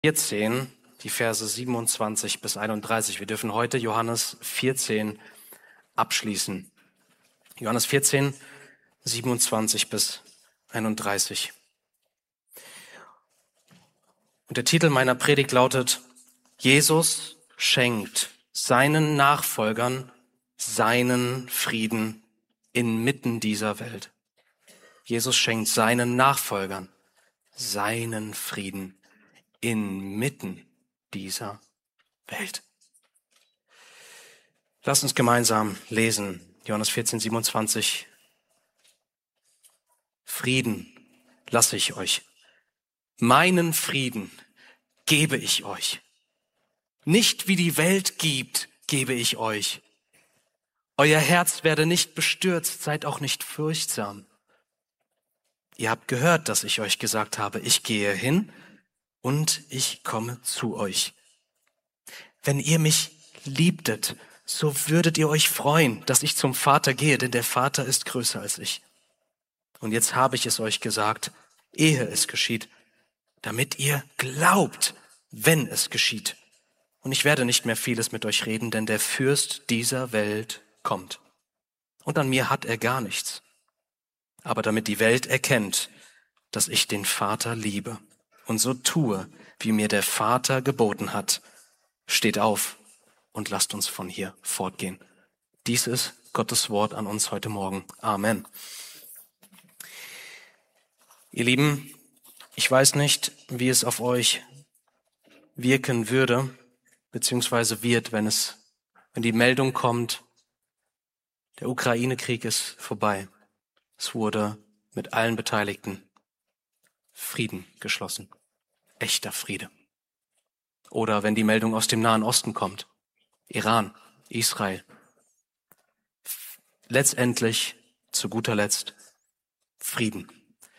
14, die Verse 27 bis 31. Wir dürfen heute Johannes 14 abschließen. Johannes 14, 27 bis 31. Und der Titel meiner Predigt lautet: Jesus schenkt seinen Nachfolgern seinen Frieden inmitten dieser Welt. Jesus schenkt seinen Nachfolgern seinen Frieden inmitten dieser Welt. Lasst uns gemeinsam lesen. Johannes 14, 27. Frieden lasse ich euch. Meinen Frieden gebe ich euch. Nicht wie die Welt gibt, gebe ich euch. Euer Herz werde nicht bestürzt, seid auch nicht furchtsam. Ihr habt gehört, dass ich euch gesagt habe, ich gehe hin und ich komme zu euch. Wenn ihr mich liebtet, so würdet ihr euch freuen, dass ich zum Vater gehe, denn der Vater ist größer als ich. Und jetzt habe ich es euch gesagt, ehe es geschieht, damit ihr glaubt, wenn es geschieht. Und ich werde nicht mehr vieles mit euch reden, denn der Fürst dieser Welt kommt. Und an mir hat er gar nichts. Aber damit die Welt erkennt, dass ich den Vater liebe und so tue, wie mir der Vater geboten hat, steht auf und lasst uns von hier fortgehen. Dies ist Gottes Wort an uns heute Morgen. Amen. Ihr Lieben, ich weiß nicht, wie es auf euch wirken würde, beziehungsweise wird, wenn die Meldung kommt, der Ukraine-Krieg ist vorbei. Es wurde mit allen Beteiligten Frieden geschlossen. Echter Friede. Oder wenn die Meldung aus dem Nahen Osten kommt, Iran, Israel. Letztendlich, zu guter Letzt, Frieden.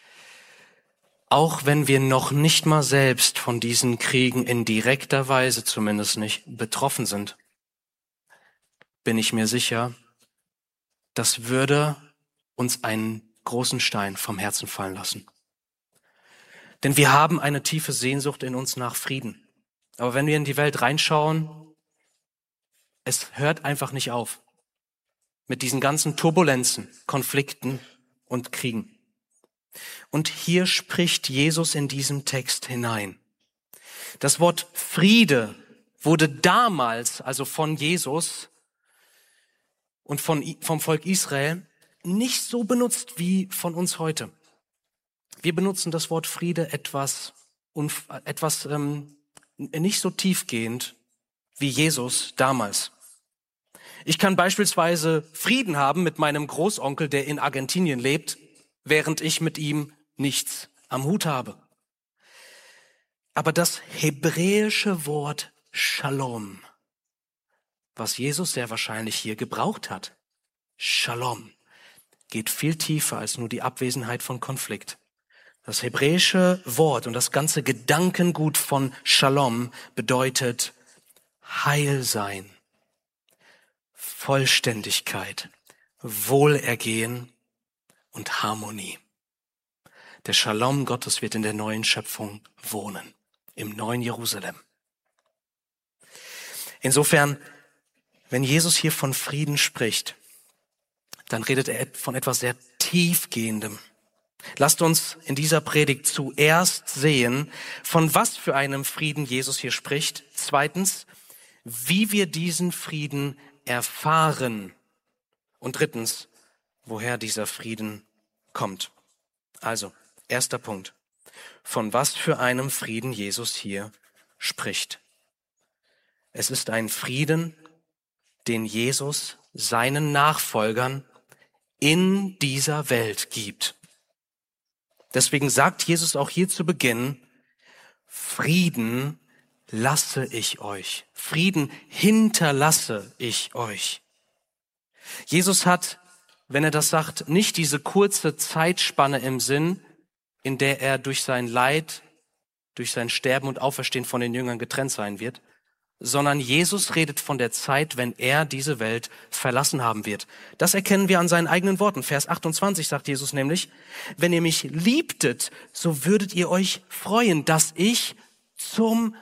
Auch wenn wir noch nicht mal selbst von diesen Kriegen in direkter Weise zumindest nicht betroffen sind, bin ich mir sicher, das würde uns einen großen Stein vom Herzen fallen lassen. Denn wir haben eine tiefe Sehnsucht in uns nach Frieden. Aber wenn wir in die Welt reinschauen, es hört einfach nicht auf. Mit diesen ganzen Turbulenzen, Konflikten und Kriegen. Und hier spricht Jesus in diesem Text hinein. Das Wort Friede wurde damals, also von Jesus und vom Volk Israel, nicht so benutzt wie von uns heute. Wir benutzen das Wort Friede etwas nicht so tiefgehend wie Jesus damals. Ich kann beispielsweise Frieden haben mit meinem Großonkel, der in Argentinien lebt, während ich mit ihm nichts am Hut habe. Aber das hebräische Wort Shalom, was Jesus sehr wahrscheinlich hier gebraucht hat, Shalom, geht viel tiefer als nur die Abwesenheit von Konflikt. Das hebräische Wort und das ganze Gedankengut von Shalom bedeutet Heilsein, Vollständigkeit, Wohlergehen und Harmonie. Der Shalom Gottes wird in der neuen Schöpfung wohnen, im neuen Jerusalem. Insofern, wenn Jesus hier von Frieden spricht, dann redet er von etwas sehr Tiefgehendem. Lasst uns in dieser Predigt zuerst sehen, von was für einem Frieden Jesus hier spricht. Zweitens, wie wir diesen Frieden erfahren. Und drittens, woher dieser Frieden kommt. Also, erster Punkt. Von was für einem Frieden Jesus hier spricht. Es ist ein Frieden, den Jesus seinen Nachfolgern in dieser Welt gibt. Deswegen sagt Jesus auch hier zu Beginn, Frieden lasse ich euch. Frieden hinterlasse ich euch. Jesus hat, wenn er das sagt, nicht diese kurze Zeitspanne im Sinn, in der er durch sein Leid, durch sein Sterben und Auferstehen von den Jüngern getrennt sein wird, sondern Jesus redet von der Zeit, wenn er diese Welt verlassen haben wird. Das erkennen wir an seinen eigenen Worten. Vers 28 sagt Jesus nämlich, wenn ihr mich liebtet, so würdet ihr euch freuen, dass ich zum